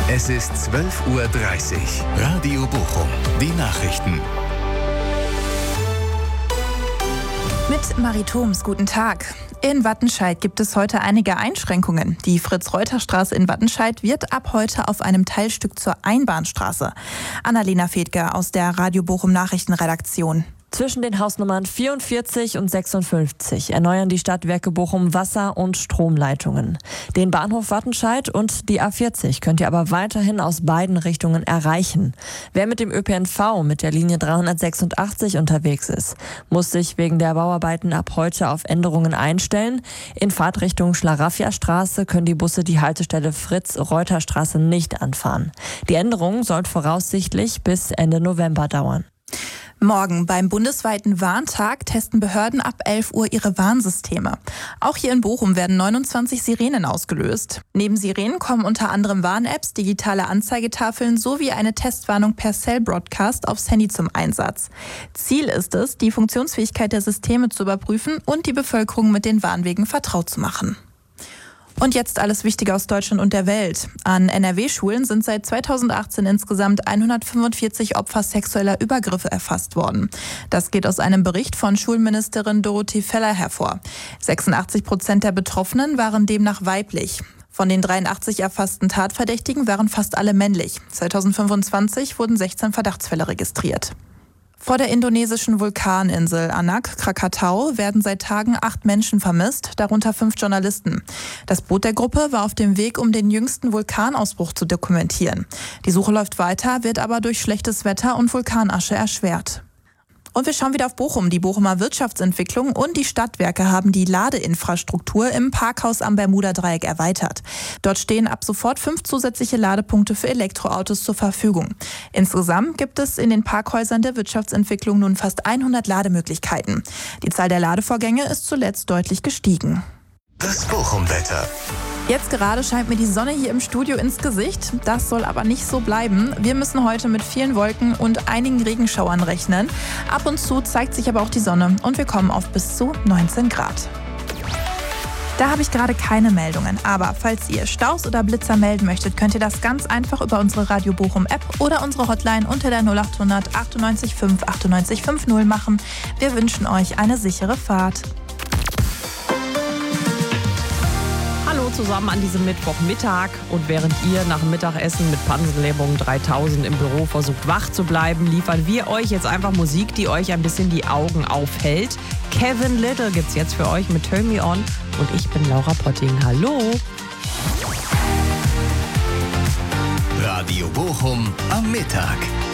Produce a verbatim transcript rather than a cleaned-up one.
Es ist zwölf Uhr dreißig. Radio Bochum. Die Nachrichten. Mit Marie Thoms, guten Tag. In Wattenscheid gibt es heute einige Einschränkungen. Die Fritz-Reuter-Straße in Wattenscheid wird ab heute auf einem Teilstück zur Einbahnstraße. Annalena Fedke aus der Radio Bochum Nachrichtenredaktion. Zwischen den Hausnummern vierundvierzig und sechsundfünfzig erneuern die Stadtwerke Bochum Wasser- und Stromleitungen. Den Bahnhof Wattenscheid und die A vierzig könnt ihr aber weiterhin aus beiden Richtungen erreichen. Wer mit dem Ö P N V mit der Linie dreihundertsechsundachtzig unterwegs ist, muss sich wegen der Bauarbeiten ab heute auf Änderungen einstellen. In Fahrtrichtung Schlaraffia-Straße können die Busse die Haltestelle Fritz-Reuter-Straße nicht anfahren. Die Änderung soll voraussichtlich bis Ende November dauern. Morgen beim bundesweiten Warntag testen Behörden ab elf Uhr ihre Warnsysteme. Auch hier in Bochum werden neunundzwanzig Sirenen ausgelöst. Neben Sirenen kommen unter anderem Warn-Apps, digitale Anzeigetafeln sowie eine Testwarnung per Cell-Broadcast aufs Handy zum Einsatz. Ziel ist es, die Funktionsfähigkeit der Systeme zu überprüfen und die Bevölkerung mit den Warnwegen vertraut zu machen. Und jetzt alles Wichtige aus Deutschland und der Welt. An N R W-Schulen sind seit zweitausendachtzehn insgesamt hundertfünfundvierzig Opfer sexueller Übergriffe erfasst worden. Das geht aus einem Bericht von Schulministerin Dorothee Feller hervor. sechsundachtzig Prozent der Betroffenen waren demnach weiblich. Von den dreiundachtzig erfassten Tatverdächtigen waren fast alle männlich. zweitausendfünfundzwanzig wurden sechzehn Verdachtsfälle registriert. Vor der indonesischen Vulkaninsel Anak Krakatau werden seit Tagen acht Menschen vermisst, darunter fünf Journalisten. Das Boot der Gruppe war auf dem Weg, um den jüngsten Vulkanausbruch zu dokumentieren. Die Suche läuft weiter, wird aber durch schlechtes Wetter und Vulkanasche erschwert. Und wir schauen wieder auf Bochum. Die Bochumer Wirtschaftsentwicklung und die Stadtwerke haben die Ladeinfrastruktur im Parkhaus am Bermuda-Dreieck erweitert. Dort stehen ab sofort fünf zusätzliche Ladepunkte für Elektroautos zur Verfügung. Insgesamt gibt es in den Parkhäusern der Wirtschaftsentwicklung nun fast hundert Lademöglichkeiten. Die Zahl der Ladevorgänge ist zuletzt deutlich gestiegen. Das Bochum-Wetter. Jetzt gerade scheint mir die Sonne hier im Studio ins Gesicht. Das soll aber nicht so bleiben. Wir müssen heute mit vielen Wolken und einigen Regenschauern rechnen. Ab und zu zeigt sich aber auch die Sonne und wir kommen auf bis zu neunzehn Grad. Da habe ich gerade keine Meldungen, aber falls ihr Staus oder Blitzer melden möchtet, könnt ihr das ganz einfach über unsere Radio Bochum App oder unsere Hotline unter der null achthundert achtundneunzig fünf achtundneunzig fünfzig machen. Wir wünschen euch eine sichere Fahrt. Hallo zusammen an diesem Mittwochmittag, und während ihr nach dem Mittagessen mit Pansenlähmung dreitausend im Büro versucht wach zu bleiben, liefern wir euch jetzt einfach Musik, die euch ein bisschen die Augen aufhält. Kevin Little gibt's jetzt für euch mit Turn Me On, und ich bin Laura Potting. Hallo! Radio Bochum am Mittag.